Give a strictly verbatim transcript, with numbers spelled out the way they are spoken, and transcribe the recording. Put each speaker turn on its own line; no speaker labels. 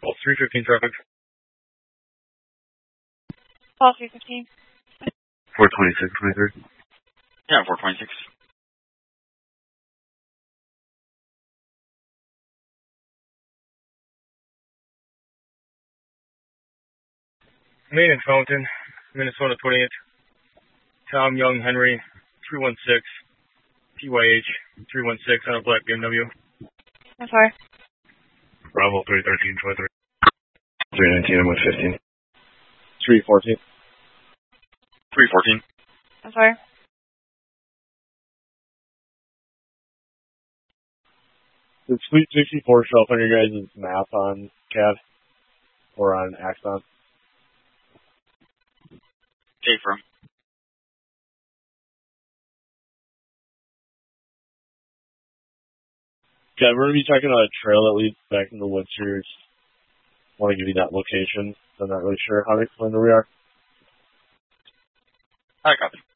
Oh, three fifteen traffic.
Call three fifteen.
four twenty-six, twenty-three.
Yeah, four twenty-six.
Main and Fountain, Minnesota twenty-eight. Tom Young Henry, three one six. P Y H, three one six on a black B M W.
I'm sorry.
Bravo, three thirteen, twenty-three. three nineteen, I'm with fifteen.
three fourteen.
three fourteen.
I'm sorry.
Did Fleet sixty-four show up on your guys' map on C A D? Or on Axon?
J firm.
Okay, we're going to be checking out a trail that leads back in the woods here. Just want to give you that location. I'm not really sure how to explain where we are.
I copy.